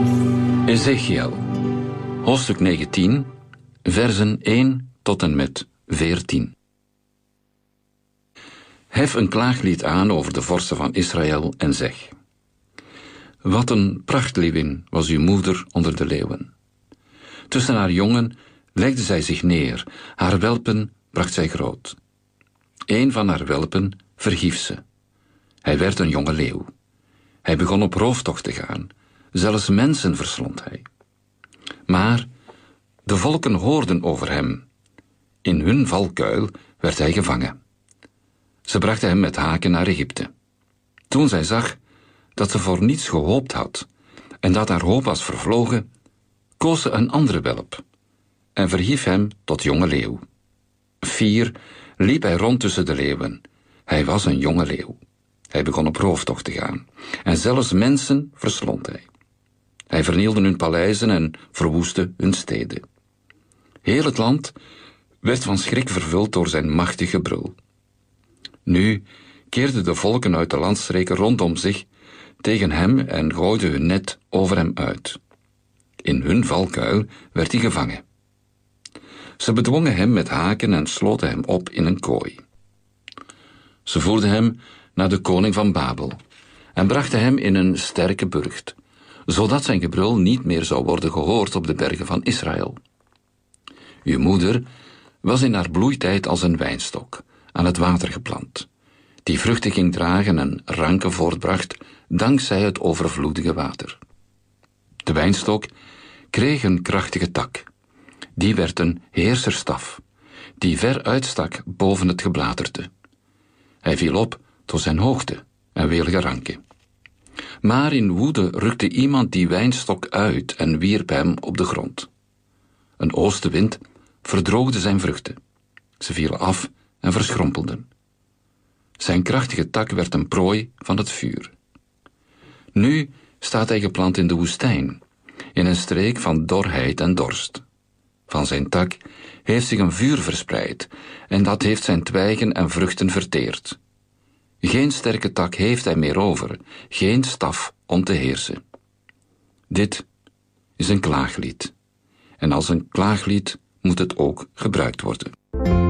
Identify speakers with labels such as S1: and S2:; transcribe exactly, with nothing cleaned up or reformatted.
S1: Ezechiel, hoofdstuk negentien, versen één tot en met veertien. Hef een klaaglied aan over de vorsten van Israël en zeg: wat een prachtleeuwin was uw moeder onder de leeuwen. Tussen haar jongen legde zij zich neer, haar welpen bracht zij groot. Een van haar welpen verhief ze. Hij werd een jonge leeuw. Hij begon op rooftocht te gaan, zelfs mensen verslond hij. Maar de volken hoorden over hem. In hun valkuil werd hij gevangen. Ze brachten hem met haken naar Egypte. Toen zij zag dat ze voor niets gehoopt had en dat haar hoop was vervlogen, koos ze een andere welp en verhief hem tot jonge leeuw. Fier liep hij rond tussen de leeuwen. Hij was een jonge leeuw. Hij begon op rooftocht te gaan en zelfs mensen verslond hij. Hij vernielde hun paleizen en verwoestte hun steden. Heel het land werd van schrik vervuld door zijn machtig gebrul. Nu keerden de volken uit de landstreken rondom zich tegen hem en gooiden hun net over hem uit. In hun valkuil werd hij gevangen. Ze bedwongen hem met haken en sloten hem op in een kooi. Ze voerden hem naar de koning van Babel en brachten hem in een sterke burcht, zodat zijn gebrul niet meer zou worden gehoord op de bergen van Israël. Uw moeder was in haar bloeitijd als een wijnstok, aan het water geplant, die vruchten ging dragen en ranken voortbracht, dankzij het overvloedige water. De wijnstok kreeg een krachtige tak. Die werd een heerserstaf, die ver uitstak boven het geblaterte. Hij viel op tot zijn hoogte en welige ranken. Maar in woede rukte iemand die wijnstok uit en wierp hem op de grond. Een oostenwind verdroogde zijn vruchten. Ze vielen af en verschrompelden. Zijn krachtige tak werd een prooi van het vuur. Nu staat hij geplant in de woestijn, in een streek van dorheid en dorst. Van zijn tak heeft zich een vuur verspreid en dat heeft zijn twijgen en vruchten verteerd. Geen sterke tak heeft hij meer over, geen staf om te heersen. Dit is een klaaglied. En als een klaaglied moet het ook gebruikt worden.